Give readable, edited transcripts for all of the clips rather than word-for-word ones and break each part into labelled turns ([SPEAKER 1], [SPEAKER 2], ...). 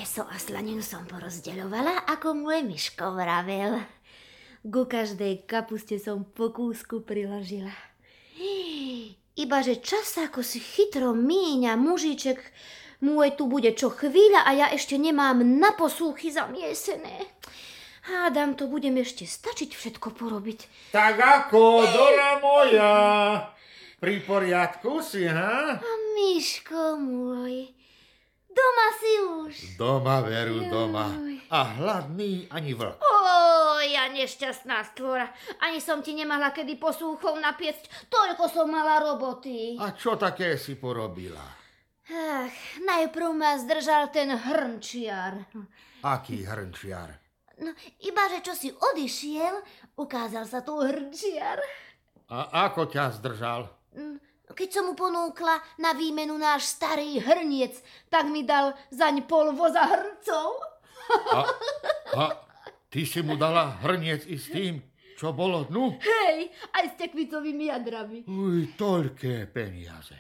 [SPEAKER 1] Meso a slaninu som porozdeľovala, ako môj Miško vravel. Ku každej kapuste som po kúsku priložila. Ibaže čas ako si chytro míňa, mužiček môj tu bude čo chvíľa a ja ešte nemám na posúchy zamiesené. Hádam, to budem ešte stačiť všetko porobiť.
[SPEAKER 2] Tak ako, Dora moja? Pri poriadku si, ha?
[SPEAKER 1] A Miško môj, doma si už.
[SPEAKER 2] Doma, Veru, doma. A hladný ani vlk.
[SPEAKER 1] Ja nešťastná stvora. Ani som ti nemala kedy posúchov napiecť. Toľko som mala roboty.
[SPEAKER 2] A čo také si porobila?
[SPEAKER 1] Najprv ma zdržal ten hrnčiar.
[SPEAKER 2] Aký hrnčiar?
[SPEAKER 1] No, ibaže čo si odišiel, ukázal sa tu hrnčiar.
[SPEAKER 2] A ako ťa zdržal?
[SPEAKER 1] Keď som mu ponúkla na výmenu náš starý hrniec, tak mi dal zaň pol voza hrncov.
[SPEAKER 2] A ty si mu dala hrniec i s tým, čo bolo dnu?
[SPEAKER 1] Hej, aj s tekvicovými jadrami.
[SPEAKER 2] Toľké peniaze.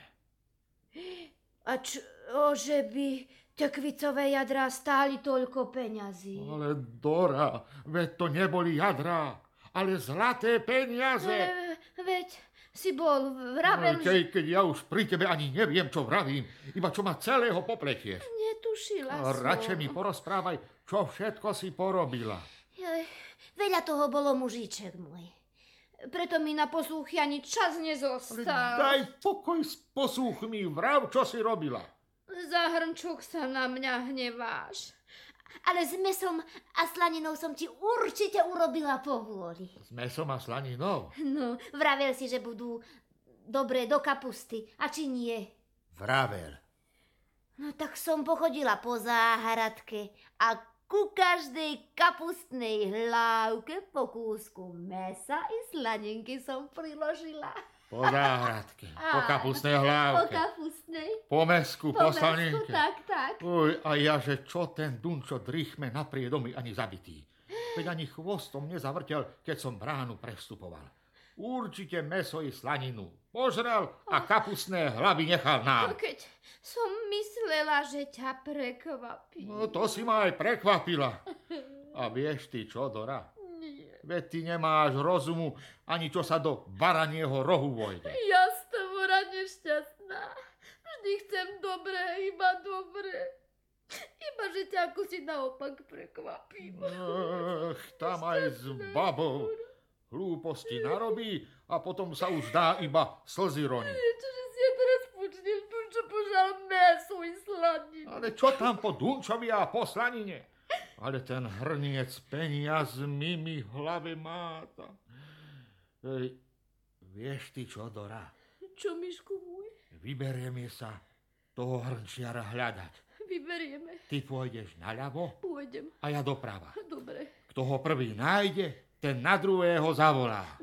[SPEAKER 1] A že by tekvicové jadrá stáli toľko peňazí?
[SPEAKER 2] Ale Dora, veď to neboli jadrá, ale zlaté peniaze.
[SPEAKER 1] Veď si bol vravel,
[SPEAKER 2] Keď ja už pri tebe ani neviem, čo vravím, iba čo ma celého popletieš.
[SPEAKER 1] Netušila som.
[SPEAKER 2] Radšej mi porozprávaj, čo všetko si porobila.
[SPEAKER 1] Veľa toho bolo, mužíček môj. Preto mi na posúchy ani čas nezostal.
[SPEAKER 2] Daj pokoj s posúchmi, vrav, čo si robila.
[SPEAKER 1] Za hrnčok sa na mňa hneváš. Ale s mesom a slaninou som ti určite urobila povôli.
[SPEAKER 2] S mesom a slaninou?
[SPEAKER 1] No, vravel si, že budú dobré do kapusty. A či nie?
[SPEAKER 2] Vravel.
[SPEAKER 1] No tak som pochodila po záhradke a ku každej kapustnej hlávke po kúsku mesa i slaninky som priložila.
[SPEAKER 2] Po záhradke, po kapustnej hlávke.
[SPEAKER 1] Po kapustnej.
[SPEAKER 2] Po mesku, po slaninke.
[SPEAKER 1] Tak.
[SPEAKER 2] A ja, že čo ten Dunčo drichme naprie domy ani zabitý. Veď ani chvostom nezavrtel, keď som bránu prestupoval. Určite meso i slaninu požral a kapustné hlavy nechal nám.
[SPEAKER 1] Keď som myslela, že ťa prekvapí.
[SPEAKER 2] No to si ma aj prekvapila. A vieš ty čo, Dora?
[SPEAKER 1] Nie.
[SPEAKER 2] Veď ty nemáš rozumu, ani čo sa do baranieho rohu vojde.
[SPEAKER 1] Ja stvora nešťastná. Vždy chcem dobré, iba dobré. Iba, že ťa ako si naopak prekvapím.
[SPEAKER 2] Tam aj s babou hlúposti narobí a potom sa už dá iba slzy roniť.
[SPEAKER 1] Čože si ja teraz počnem, Dunčo požal meso i slaninu.
[SPEAKER 2] Ale čo tam po Dunčovi a po slanine? Ale ten hrniec peniazmi mi v hlave máta. Vieš ty čo, Dora?
[SPEAKER 1] Čo, Mišku môj?
[SPEAKER 2] Vyberieme sa toho hrnčiara hľadať.
[SPEAKER 1] Vyberieme.
[SPEAKER 2] Ty pôjdeš naľavo?
[SPEAKER 1] Pôjdem.
[SPEAKER 2] A ja doprava.
[SPEAKER 1] Dobre.
[SPEAKER 2] Kto ho prvý nájde, ten na druhého zavolá.